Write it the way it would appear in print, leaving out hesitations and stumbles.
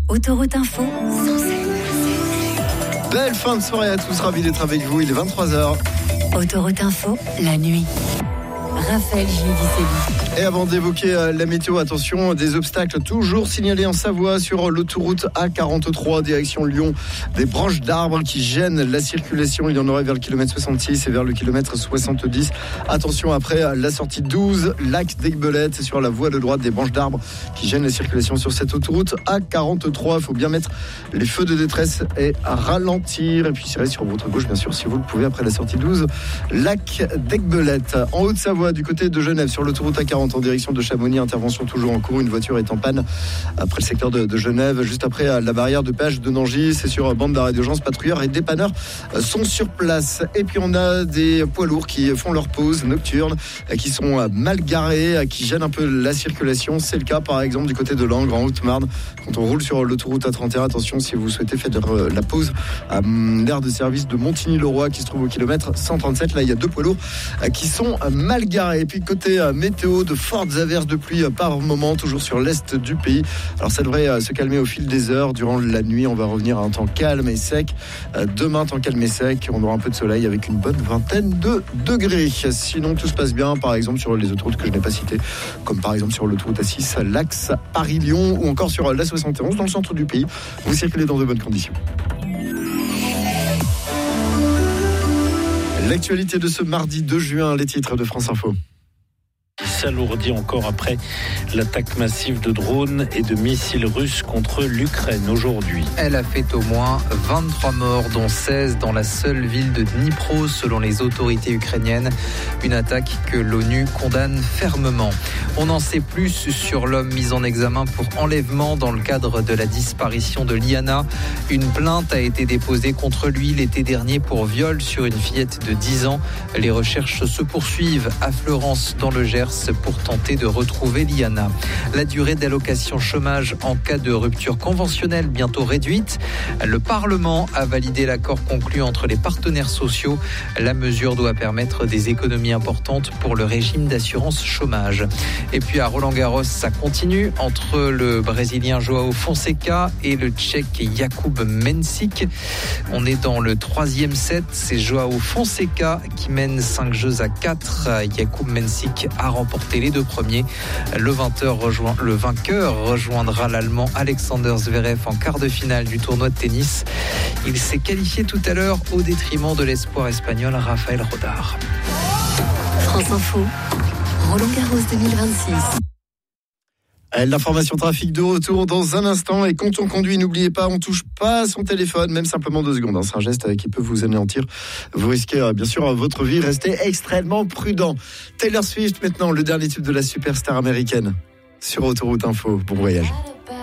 Autoroute Info, Belle fin de soirée à tous, ravi d'être avec vous, il est 23h. Autoroute Info, la nuit. Raphaël Giudicelli. Et avant d'évoquer la météo, attention, des obstacles toujours signalés en Savoie sur l'autoroute A43 direction Lyon. Des branches d'arbres qui gênent la circulation. Il y en aurait vers le kilomètre 66 et vers le kilomètre 70. Attention après la sortie 12, lac d'Aiguebelette, sur la voie de droite, des branches d'arbres qui gênent la circulation sur cette autoroute A43. Il faut bien mettre les feux de détresse et ralentir. Et puis c'est sur votre gauche, bien sûr, si vous le pouvez, après la sortie 12, lac d'Aiguebelette. En Haute-Savoie, du côté de Genève, sur l'autoroute A40 en direction de Chamonix, intervention toujours en cours. Une voiture est en panne après le secteur de Genève, juste après la barrière de péage de Nangy. C'est sur bande d'arrêt d'urgence. Patrouilleurs et dépanneurs sont sur place. Et puis on a des poids lourds qui font leur pause nocturne, qui sont mal garés, qui gênent un peu la circulation. C'est le cas par exemple du côté de Langres en Haute-Marne. Quand on roule sur l'autoroute A31, attention, si vous souhaitez faire la pause à l'aire de service de Montigny-le-Roi qui se trouve au kilomètre 137. Là il y a deux poids lourds qui sont mal garés. Et puis côté météo, de fortes averses de pluie par moment, toujours sur l'est du pays. Alors ça devrait se calmer au fil des heures. Durant la nuit, on va revenir à un temps calme et sec. Demain, temps calme et sec, on aura un peu de soleil avec une bonne vingtaine de degrés. Sinon, tout se passe bien, par exemple sur les autoroutes que je n'ai pas citées, comme par exemple sur l'autoroute A6, l'axe Paris-Lyon, ou encore sur la 71 dans le centre du pays. Vous circulez dans de bonnes conditions. L'actualité de ce mardi 2 juin, les titres de France Info. S'alourdit encore après l'attaque massive de drones et de missiles russes contre l'Ukraine aujourd'hui. Elle a fait au moins 23 morts, dont 16 dans la seule ville de Dnipro, selon les autorités ukrainiennes. Une attaque que l'ONU condamne fermement. On en sait plus sur l'homme mis en examen pour enlèvement dans le cadre de la disparition de Liana. Une plainte a été déposée contre lui l'été dernier pour viol sur une fillette de 10 ans. Les recherches se poursuivent à Fleurance, dans le Gers, pour tenter de retrouver Liana. La durée d'allocation chômage en cas de rupture conventionnelle bientôt réduite. Le Parlement a validé l'accord conclu entre les partenaires sociaux. La mesure doit permettre des économies importantes pour le régime d'assurance chômage. Et puis à Roland-Garros, ça continue entre le Brésilien João Fonseca et le Tchèque Jakub Mensik. On est dans le 3e set. C'est João Fonseca qui mène 5 jeux à 4. Jakub Mensik a remporté les deux premiers. Le vainqueur rejoindra l'Allemand Alexander Zverev en quart de finale du tournoi de tennis. Il s'est qualifié tout à l'heure au détriment de l'espoir espagnol Rafael Rodar. France Info, Roland-Garros 2026. L'information trafic de retour dans un instant. Et quand on conduit, n'oubliez pas, on touche pas à son téléphone, même simplement 2 secondes. C'est un geste qui peut vous anéantir. Vous risquez bien sûr votre vie. Restez extrêmement prudent. Taylor Swift maintenant, le dernier tube de la superstar américaine sur Autoroute Info. Bon voyage.